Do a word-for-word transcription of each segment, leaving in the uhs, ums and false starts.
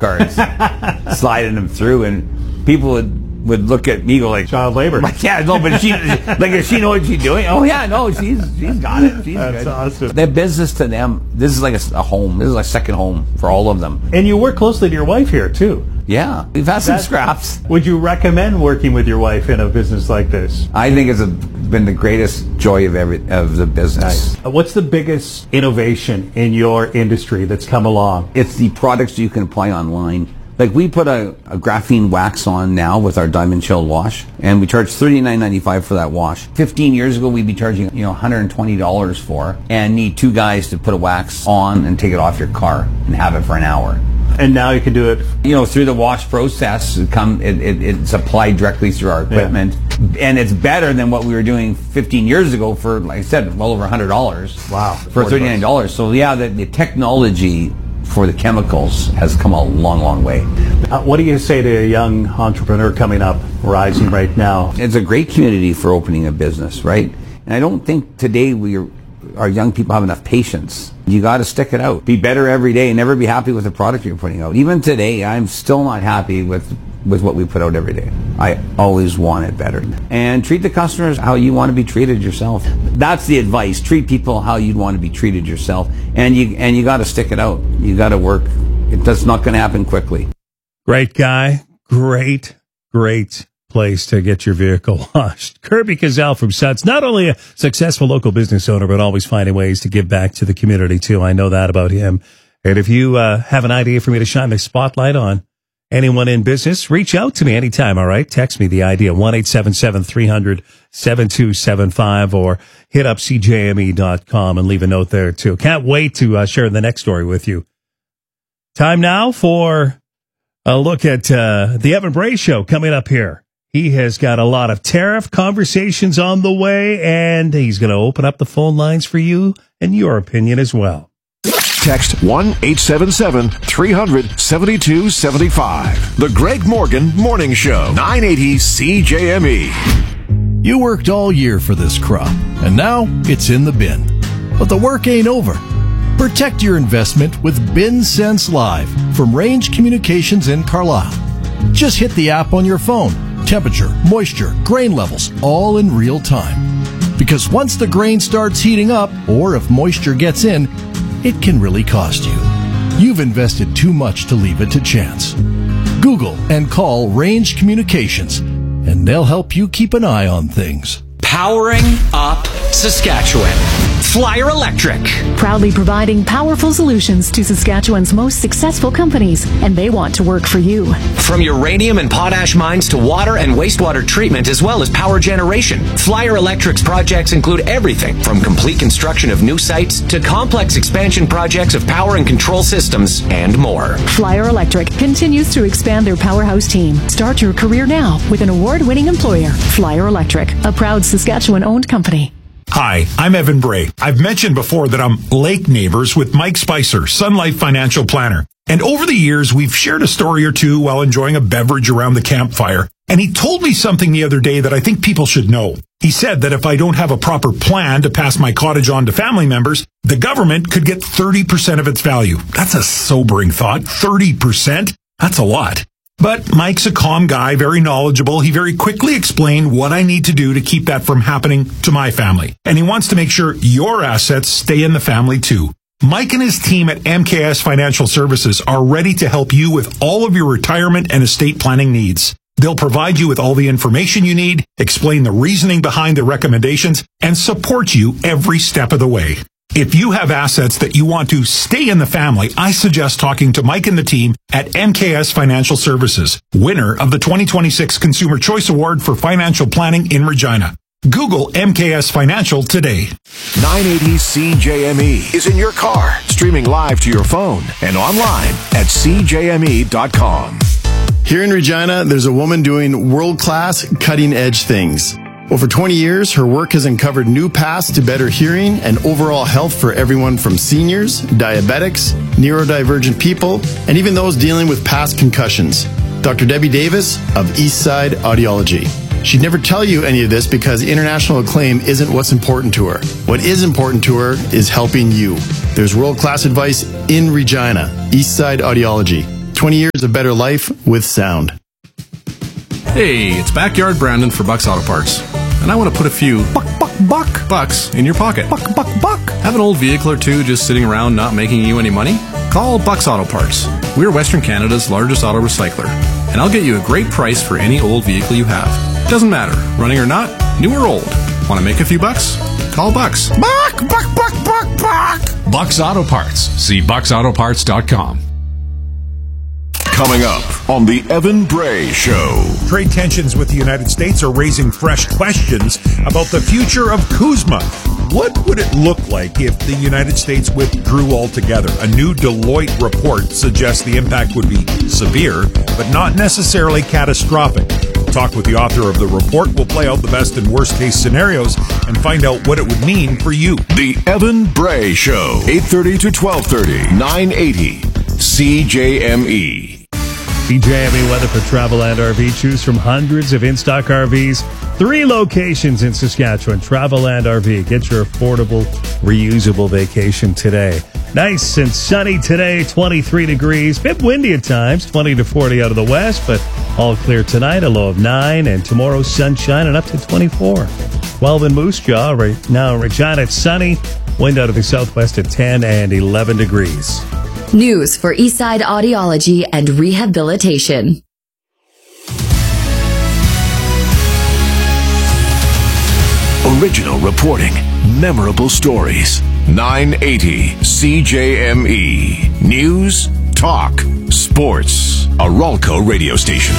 cards, sliding them through, and people would, would look at me, go like, child labor. Like, yeah, no, but she, like, does she know what she's doing? Oh yeah, no, she's she's got it. She's That's good. awesome. Their business to them, this is like a, a home. This is like a second home for all of them. And you work closely to your wife here too. Yeah, we've had some That- scraps. Would you recommend working with your wife in a business like this? I think it's a, been the greatest joy of every of the business. Uh, What's the biggest innovation in your industry that's come along? It's the products you can apply online. Like we put a, a graphene wax on now with our diamond chill wash, and we charge thirty-nine ninety-five for that wash. Fifteen years ago, we'd be charging you know one hundred twenty dollars for, and need two guys to put a wax on and take it off your car and have it for an hour. And now you can do it. You know, through the wash process, it come it, it, it's applied directly through our equipment, yeah. And it's better than what we were doing fifteen years ago for, like I said, well over one hundred dollars. Wow, for thirty-nine dollars. So yeah, the, the technology for the chemicals has come a long, long way. Uh, what do you say to a young entrepreneur coming up, rising right now? It's a great community for opening a business, right? And I don't think today we are, our young people have enough patience. You got to stick it out. Be better every day. Never be happy with the product you're putting out. Even today, I'm still not happy with with what we put out every day. I always want it better. And treat the customers how you want to be treated yourself. That's the advice. Treat people how you'd want to be treated yourself. And you and you got to stick it out. You got to work. It, that's not going to happen quickly. Great guy. Great, great place to get your vehicle washed. Kirby Cazell from Suds, not only a successful local business owner, but always finding ways to give back to the community too. I know that about him. And if you uh, have an idea for me to shine the spotlight on anyone in business, reach out to me anytime, all right? Text me the idea, one eight seven seven, three hundred, seven two seven five, or hit up c j m e dot com and leave a note there too. Can't wait to uh, share the next story with you. Time now for a look at uh, the Evan Bray Show coming up here. He has got a lot of tariff conversations on the way, and he's going to open up the phone lines for you and your opinion as well. Text one eight seven seven, three hundred, seventy-two seventy-five. The Greg Morgan Morning Show, nine eighty C J M E. You worked all year for this crop, and now it's in the bin. But the work ain't over. Protect your investment with BinSense Live from Range Communications in Carlisle. Just hit the app on your phone. Temperature, moisture, grain levels, all in real time. Because once the grain starts heating up, or if moisture gets in, it can really cost you. You've invested too much to leave it to chance. Google and call Range Communications, and they'll help you keep an eye on things. Powering up Saskatchewan. Flyer Electric. Proudly providing powerful solutions to Saskatchewan's most successful companies, and they want to work for you. From uranium and potash mines to water and wastewater treatment, as well as power generation, Flyer Electric's projects include everything from complete construction of new sites to complex expansion projects of power and control systems and more. Flyer Electric continues to expand their powerhouse team. Start your career now with an award-winning employer. Flyer Electric, a proud Saskatchewan-owned company. Hi, I'm Evan Bray. I've mentioned before that I'm lake neighbors with Mike Spicer, Sun Life Financial Planner. And over the years, we've shared a story or two while enjoying a beverage around the campfire. And he told me something the other day that I think people should know. He said that if I don't have a proper plan to pass my cottage on to family members, the government could get thirty percent of its value. That's a sobering thought. thirty percent? That's a lot. But Mike's a calm guy, very knowledgeable. He very quickly explained what I need to do to keep that from happening to my family. And he wants to make sure your assets stay in the family too. Mike and his team at M K S Financial Services are ready to help you with all of your retirement and estate planning needs. They'll provide you with all the information you need, explain the reasoning behind the recommendations, and support you every step of the way. If you have assets that you want to stay in the family, I suggest talking to Mike and the team at M K S Financial Services, winner of the twenty twenty-six Consumer Choice Award for Financial Planning in Regina. Google M K S Financial today. nine eighty C J M E is in your car, streaming live to your phone and online at c j m e dot com. Here in Regina, there's a woman doing world-class, cutting-edge things. Over twenty years, her work has uncovered new paths to better hearing and overall health for everyone from seniors, diabetics, neurodivergent people, and even those dealing with past concussions. Doctor Debbie Davis of Eastside Audiology. She'd never tell you any of this because international acclaim isn't what's important to her. What is important to her is helping you. There's world-class advice in Regina. Eastside Audiology. twenty years of better life with sound. Hey, it's Backyard Brandon for Bucks Auto Parts. And I want to put a few buck, buck, buck bucks in your pocket. Buck, buck, buck. Have an old vehicle or two just sitting around not making you any money? Call Bucks Auto Parts. We're Western Canada's largest auto recycler. And I'll get you a great price for any old vehicle you have. Doesn't matter, running or not, new or old. Want to make a few bucks? Call Bucks. Buck, buck, buck, buck, buck. Bucks Auto Parts. See bucks auto parts dot com. Coming up on the Evan Bray Show. Trade tensions with the United States are raising fresh questions about the future of CUSMA. What would it look like if the United States withdrew altogether? A new Deloitte report suggests the impact would be severe, but not necessarily catastrophic. We'll talk with the author of the report. We'll play out the best and worst case scenarios and find out what it would mean for you. The Evan Bray Show, eight thirty to twelve thirty, nine eighty C J M E. C J M E weather for Travelland R V. Choose from hundreds of in-stock R Vs. Three locations in Saskatchewan. Travelland R V. Get your affordable, reusable vacation today. Nice and sunny today, twenty-three degrees. Bit windy at times, twenty to forty out of the west, but all clear tonight, a low of nine, and tomorrow sunshine and up to twenty-four. twelve in Moose Jaw. Right now in Regina, it's sunny. Wind out of the southwest at ten and eleven degrees. News for Eastside Audiology and Rehabilitation. Original reporting, memorable stories. nine eighty C J M E. News, talk, sports. A Ralco radio station.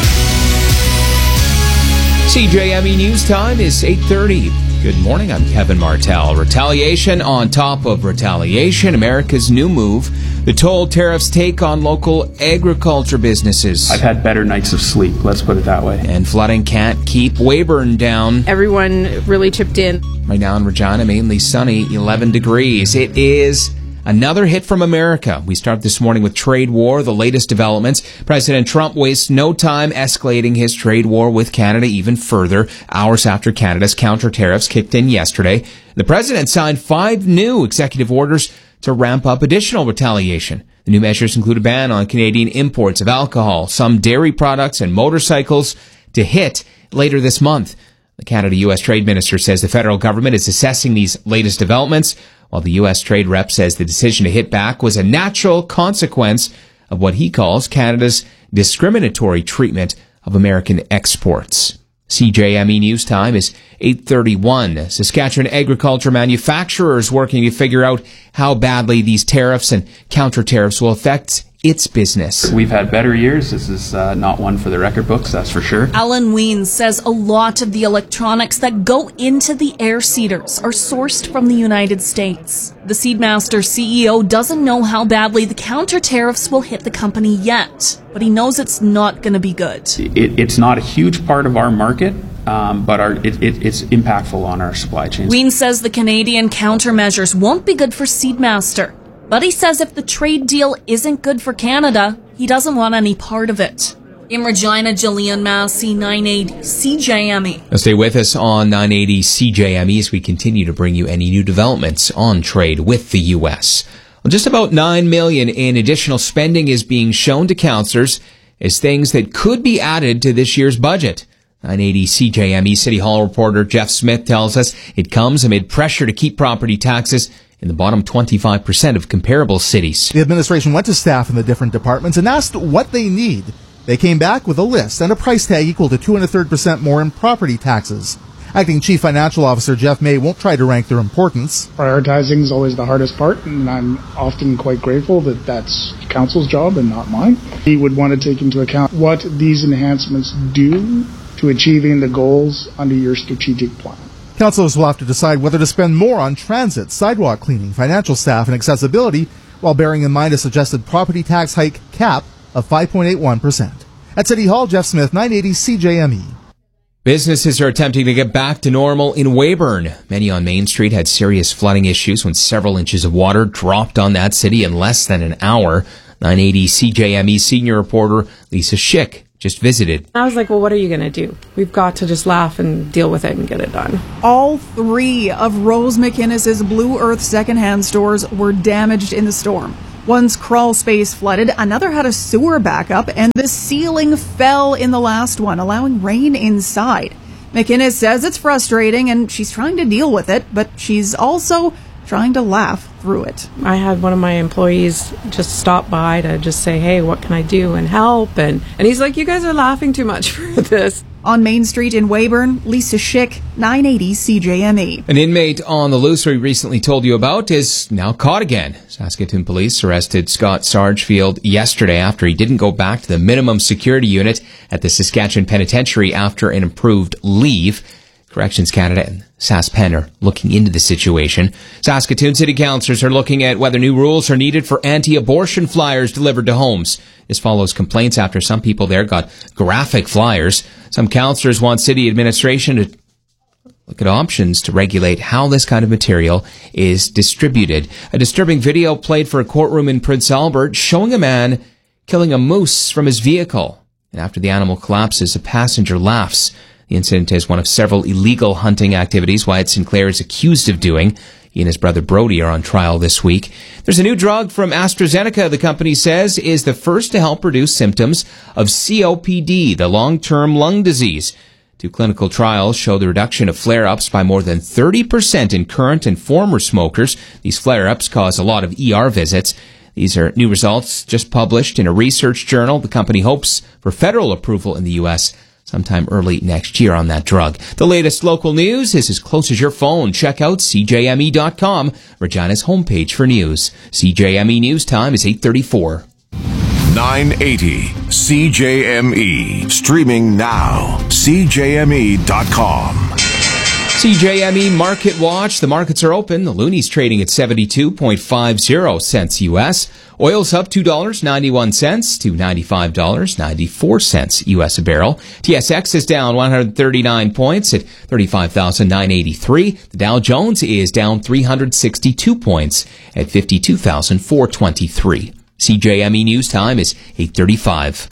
C J M E News Time is eight thirty. Good morning, I'm Kevin Martell. Retaliation on top of retaliation. America's new move. The toll tariffs take on local agriculture businesses. I've had better nights of sleep, let's put it that way. And flooding can't keep Weyburn down. Everyone really chipped in. Right now in Regina, mainly sunny, eleven degrees. It is another hit from America. We start this morning with trade war, the latest developments. President Trump wastes no time escalating his trade war with Canada even further. Hours after Canada's counter tariffs kicked in yesterday, the president signed five new executive orders to ramp up additional retaliation. The new measures include a ban on Canadian imports of alcohol, some dairy products, and motorcycles to hit later this month. The Canada-U S Trade Minister says the federal government is assessing these latest developments, while the U S Trade Rep says the decision to hit back was a natural consequence of what he calls Canada's discriminatory treatment of American exports. C J M E News Time is eight thirty-one. Saskatchewan agriculture manufacturers working to figure out how badly these tariffs and counter-tariffs will affect its business. We've had better years. This is uh, not one for the record books, that's for sure. Alan Weens says a lot of the electronics that go into the air seeders are sourced from the United States. The Seedmaster C E O doesn't know how badly the counter tariffs will hit the company yet, but he knows it's not going to be good. It, it's not a huge part of our market, um, but our, it, it, it's impactful on our supply chains. Weens says the Canadian countermeasures won't be good for Seedmaster. But he says if the trade deal isn't good for Canada, he doesn't want any part of it. In Regina, Jillian Massey, nine eighty C J M E. Now stay with us on nine eighty C J M E as we continue to bring you any new developments on trade with the U S. Well, just about nine million dollars in additional spending is being shown to councillors as things that could be added to this year's budget. nine eighty C J M E City Hall reporter Jeff Smith tells us it comes amid pressure to keep property taxes in the bottom twenty-five percent of comparable cities. The administration went to staff in the different departments and asked what they need. They came back with a list and a price tag equal to two and a third percent more in property taxes. Acting Chief Financial Officer Jeff May won't try to rank their importance. Prioritizing is always the hardest part, and I'm often quite grateful that that's council's job and not mine. He would want to take into account what these enhancements do to achieving the goals under your strategic plan. Councillors will have to decide whether to spend more on transit, sidewalk cleaning, financial staff, and accessibility, while bearing in mind a suggested property tax hike cap of five point eight one percent. At City Hall, Jeff Smith, nine eighty C J M E. Businesses are attempting to get back to normal in Weyburn. Many on Main Street had serious flooding issues when several inches of water dropped on that city in less than an hour. nine eighty C J M E senior reporter Lisa Schick just visited. I was like, well, what are you going to do? We've got to just laugh and deal with it and get it done. All three of Rose McInnes's Blue Earth secondhand stores were damaged in the storm. One's crawl space flooded, another had a sewer backup, and the ceiling fell in the last one, allowing rain inside. McInnes says it's frustrating and she's trying to deal with it, but she's also trying to laugh through it. I had one of my employees just stop by to just say, hey, what can I do and help? And, and he's like, you guys are laughing too much for this. On Main Street in Weyburn, Lisa Schick, nine eighty C J M E. An inmate on the loose we recently told you about is now caught again. Saskatoon police arrested Scott Sargefield yesterday after he didn't go back to the minimum security unit at the Saskatchewan Penitentiary after an approved leave. Corrections Canada and SaskPen are looking into the situation. Saskatoon city councillors are looking at whether new rules are needed for anti-abortion flyers delivered to homes. This follows complaints after some people there got graphic flyers. Some councillors want city administration to look at options to regulate how this kind of material is distributed. A disturbing video played for a courtroom in Prince Albert showing a man killing a moose from his vehicle. And after the animal collapses, a passenger laughs. The incident is one of several illegal hunting activities Wyatt Sinclair is accused of doing. He and his brother Brody are on trial this week. There's a new drug from AstraZeneca, the company says, is the first to help reduce symptoms of C O P D, the long-term lung disease. Two clinical trials show the reduction of flare-ups by more than thirty percent in current and former smokers. These flare-ups cause a lot of E R visits. These are new results just published in a research journal. The company hopes for federal approval in the U S sometime early next year on that drug. The latest local news is as close as your phone. Check out C J M E dot com, Regina's homepage for news. C J M E News Time is eight thirty-four. nine eighty C J M E. Streaming now. C J M E dot com. C J M E Market Watch. The markets are open. The Looney's trading at seventy-two point five zero cents U S. Oil's up two dollars and ninety-one cents to ninety-five dollars and ninety-four cents U S a barrel. T S X is down one hundred thirty-nine points at thirty-five thousand nine hundred eighty-three. The Dow Jones is down three hundred sixty-two points at fifty-two thousand four hundred twenty-three. C J M E News Time is eight thirty-five.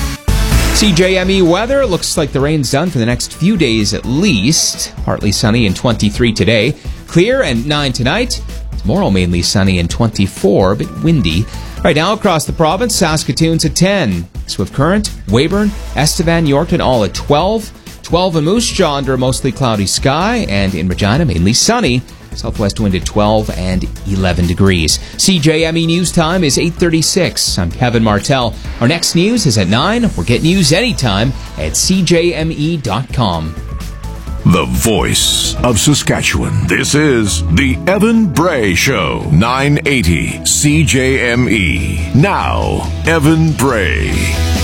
C J M E weather. Looks like the rain's done for the next few days at least. Partly sunny and twenty-three today. Clear and nine tonight. Tomorrow mainly sunny and twenty-four, a bit windy. Right now across the province, Saskatoon's at ten. Swift Current, Weyburn, Estevan, Yorkton all at twelve. twelve in Moose Jaw under a mostly cloudy sky. And in Regina, mainly sunny. Southwest wind at twelve and eleven degrees. C J M E News Time is eight thirty-six. I'm Kevin Martell. Our next news is at nine. Or get news anytime at C J M E dot com. The voice of Saskatchewan. This is the Evan Bray Show. nine eighty C J M E. Now, Evan Bray.